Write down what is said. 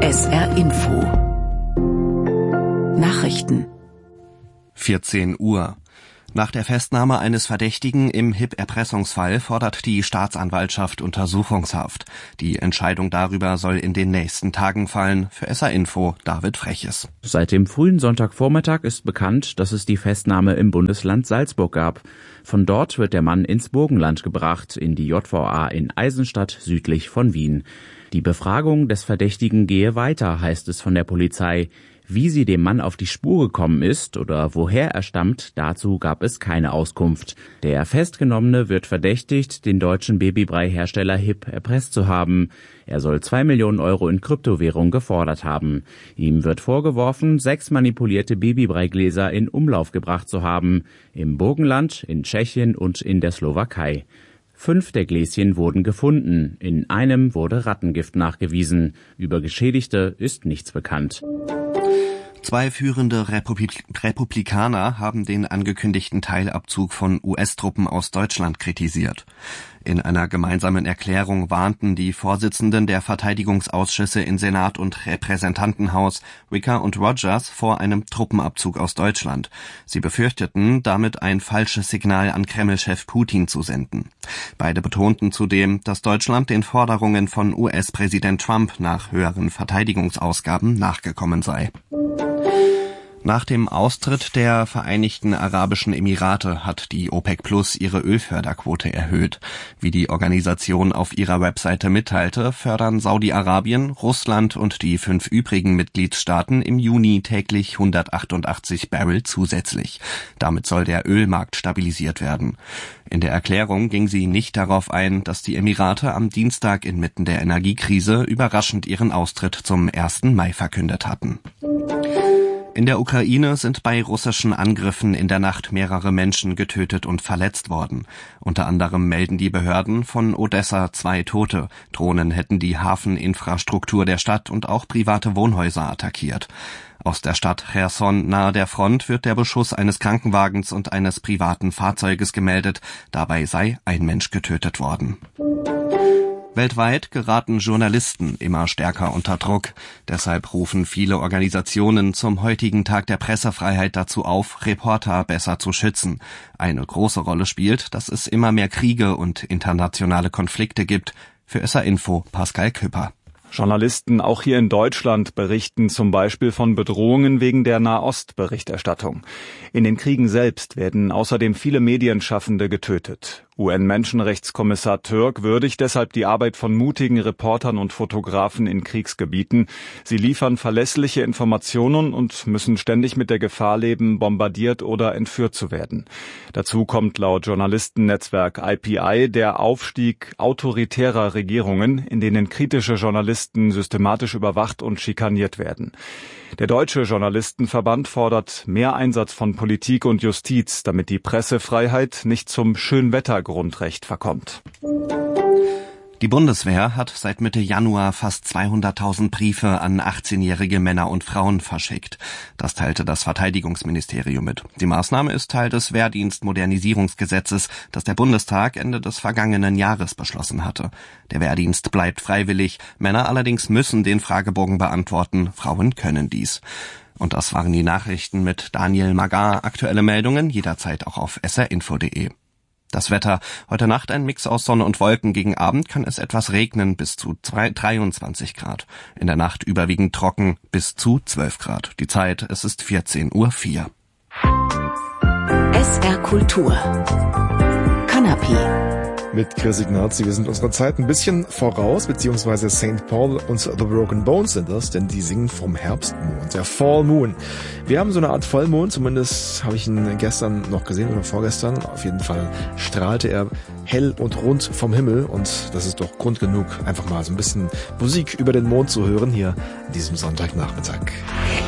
SR Info Nachrichten 14 Uhr. Nach der Festnahme eines Verdächtigen im HIP-Erpressungsfall fordert die Staatsanwaltschaft Untersuchungshaft. Die Entscheidung darüber soll in den nächsten Tagen fallen. Für SR Info David Freches. Seit dem frühen Sonntagvormittag ist bekannt, dass es die Festnahme im Bundesland Salzburg gab. Von dort wird der Mann ins Burgenland gebracht, in die JVA in Eisenstadt südlich von Wien. Die Befragung des Verdächtigen gehe weiter, heißt es von der Polizei. Wie sie dem Mann auf die Spur gekommen ist oder woher er stammt, dazu gab es keine Auskunft. Der Festgenommene wird verdächtigt, den deutschen Babybrei-Hersteller HIP erpresst zu haben. Er soll 2 Millionen Euro in Kryptowährung gefordert haben. Ihm wird vorgeworfen, 6 manipulierte Babybreigläser in Umlauf gebracht zu haben. Im Burgenland, in Tschechien und in der Slowakei. 5 der Gläschen wurden gefunden. In einem wurde Rattengift nachgewiesen. Über Geschädigte ist nichts bekannt. 2 führende Republikaner haben den angekündigten Teilabzug von US-Truppen aus Deutschland kritisiert. In einer gemeinsamen Erklärung warnten die Vorsitzenden der Verteidigungsausschüsse in Senat und Repräsentantenhaus, Wicker und Rogers, vor einem Truppenabzug aus Deutschland. Sie befürchteten, damit ein falsches Signal an Kreml-Chef Putin zu senden. Beide betonten zudem, dass Deutschland den Forderungen von US-Präsident Trump nach höheren Verteidigungsausgaben nachgekommen sei. Nach dem Austritt der Vereinigten Arabischen Emirate hat die OPEC Plus ihre Ölförderquote erhöht. Wie die Organisation auf ihrer Webseite mitteilte, fördern Saudi-Arabien, Russland und die 5 übrigen Mitgliedstaaten im Juni täglich 188 Barrel zusätzlich. Damit soll der Ölmarkt stabilisiert werden. In der Erklärung ging sie nicht darauf ein, dass die Emirate am Dienstag inmitten der Energiekrise überraschend ihren Austritt zum 1. Mai verkündet hatten. In der Ukraine sind bei russischen Angriffen in der Nacht mehrere Menschen getötet und verletzt worden. Unter anderem melden die Behörden von Odessa 2 Tote. Drohnen hätten die Hafeninfrastruktur der Stadt und auch private Wohnhäuser attackiert. Aus der Stadt Cherson nahe der Front wird der Beschuss eines Krankenwagens und eines privaten Fahrzeuges gemeldet. Dabei sei ein Mensch getötet worden. Weltweit geraten Journalisten immer stärker unter Druck. Deshalb rufen viele Organisationen zum heutigen Tag der Pressefreiheit dazu auf, Reporter besser zu schützen. Eine große Rolle spielt, dass es immer mehr Kriege und internationale Konflikte gibt. Für SR Info Pascal Küpper. Journalisten auch hier in Deutschland berichten zum Beispiel von Bedrohungen wegen der Nahost-Berichterstattung. In den Kriegen selbst werden außerdem viele Medienschaffende getötet. UN-Menschenrechtskommissar Türk würdigt deshalb die Arbeit von mutigen Reportern und Fotografen in Kriegsgebieten. Sie liefern verlässliche Informationen und müssen ständig mit der Gefahr leben, bombardiert oder entführt zu werden. Dazu kommt laut Journalistennetzwerk IPI der Aufstieg autoritärer Regierungen, in denen kritische Journalisten systematisch überwacht und schikaniert werden. Der Deutsche Journalistenverband fordert mehr Einsatz von Politik und Justiz, damit die Pressefreiheit nicht zum Schönwettergrundrecht verkommt. Die Bundeswehr hat seit Mitte Januar fast 200.000 Briefe an 18-jährige Männer und Frauen verschickt. Das teilte das Verteidigungsministerium mit. Die Maßnahme ist Teil des Wehrdienstmodernisierungsgesetzes, das der Bundestag Ende des vergangenen Jahres beschlossen hatte. Der Wehrdienst bleibt freiwillig, Männer allerdings müssen den Fragebogen beantworten, Frauen können dies. Und das waren die Nachrichten mit Daniel Magar. Aktuelle Meldungen jederzeit auch auf srinfo.de. Das Wetter. Heute Nacht ein Mix aus Sonne und Wolken. Gegen Abend kann es etwas regnen, bis zu 23 Grad. In der Nacht überwiegend trocken, bis zu 12 Grad. Die Zeit, es ist 14:04 Uhr. SR Kultur Kanapé mit Chris Ignazi. Wir sind unserer Zeit ein bisschen voraus, beziehungsweise St. Paul und The Broken Bones sind das, denn die singen vom Herbstmond, der Fall Moon. Wir haben so eine Art Vollmond, zumindest habe ich ihn gestern noch gesehen oder vorgestern. Auf jeden Fall strahlte er hell und rund vom Himmel und das ist doch Grund genug, einfach mal so ein bisschen Musik über den Mond zu hören hier an diesem Sonntagnachmittag.